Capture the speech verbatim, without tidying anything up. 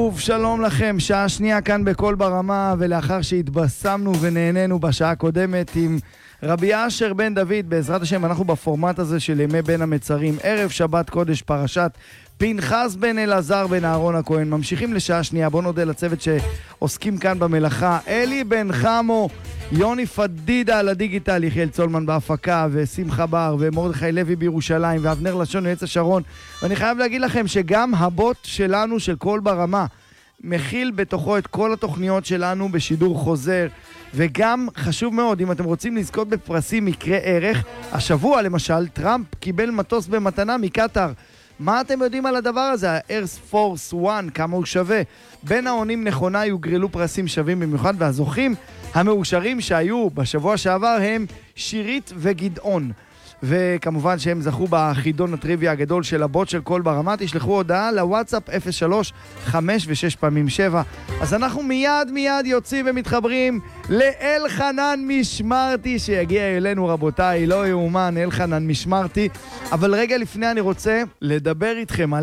שוב שלום לכם, שעה שנייה כאן בכל ברמה, ולאחר שהתבשמנו ונהנינו בשעה הקודמת עם רבי אשר בן דוד, בעזרת השם אנחנו בפורמט הזה של ימי בין המצרים, ערב שבת קודש פרשת פנחס בן אלעזר בן אהרון הכהן. ממשיכים לשעה שנייה, בוא נודה לצוות שעוסקים כאן במלאכה, אלי בן חמו, יוני פדידה על הדיגיטל, יחיאל צולמן בהפקה, ושמחה בר ומרדכי לוי בירושלים, ואבנר לשון יועץ השרון. ואני חייב להגיד לכם שגם הבוט שלנו של כל ברמה מכיל בתוכו את כל התוכניות שלנו בשידור חוזר, וגם חשוב מאוד, אם אתם רוצים לזכות בפרסים מקרה ערך, השבוע למשל טראמפ קיבל מטוס במתנה מקטר. מה אתם יודעים על הדבר הזה? ה-Air Force One, כמה הוא שווה? בין העונים נכונה יוגרלו פרסים שווים במיוחד, והזוכים המאושרים שהיו בשבוע שעבר הם שירית וגדעון. וכמובן שהם זכו בחידון הטריוויה הגדול של הבוט של כל ברמה. תשלחו הודעה לוואטסאפ אפס שלוש חמש ושש פעמים שבע. אז אנחנו מיד מיד יוצאים ומתחברים לאלחנן משמרתי שיגיע אלינו, רבותיי, לא יאומן, אלחנן משמרתי. אבל רגע לפני אני רוצה לדבר איתכם על